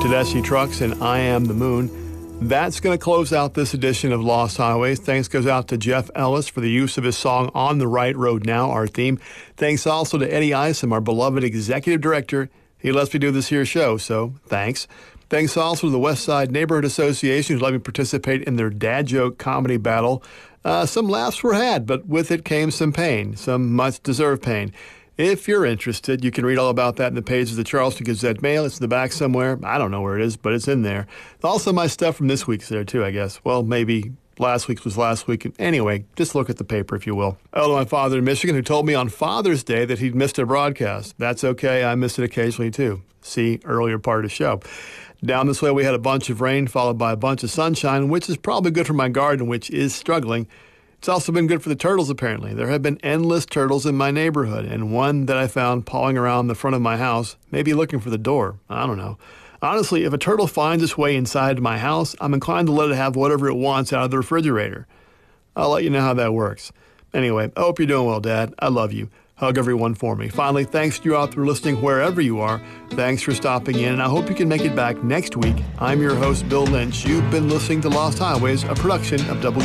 Tedeschi Trucks and I Am the Moon. That's going to close out this edition of Lost Highways. Thanks goes out to Jeff Ellis for the use of his song On the Right Road Now, our theme. Thanks also to Eddie Isom, our beloved executive director. He lets me do this here show, so thanks. Thanks also to the West Side Neighborhood Association who let me participate in their dad joke comedy battle. Some laughs were had, but with it came some pain, some much-deserved pain. If you're interested, you can read all about that in the pages of the Charleston Gazette Mail. It's in the back somewhere. I don't know where it is, but it's in there. Also, my stuff from this week's there, too, I guess. Well, maybe last week's was last week. Anyway, just look at the paper, if you will. Oh, to my father in Michigan, who told me on Father's Day that he'd missed a broadcast. That's okay. I miss it occasionally, too. See earlier part of the show. Down this way, we had a bunch of rain, followed by a bunch of sunshine, which is probably good for my garden, which is struggling. It's also been good for the turtles, apparently. There have been endless turtles in my neighborhood, and one that I found pawing around the front of my house, maybe looking for the door. I don't know. Honestly, if a turtle finds its way inside my house, I'm inclined to let it have whatever it wants out of the refrigerator. I'll let you know how that works. Anyway, I hope you're doing well, Dad. I love you. Hug everyone for me. Finally, thanks to you out there listening wherever you are. Thanks for stopping in, and I hope you can make it back next week. I'm your host, Bill Lynch. You've been listening to Lost Highways, a production of WGN.